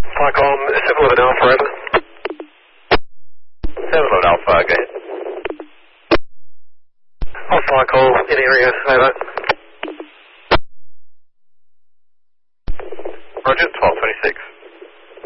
Flycom 711 Alpha, over. 711 Alpha, go ahead. Off flight call, in area, over. Roger, 1226.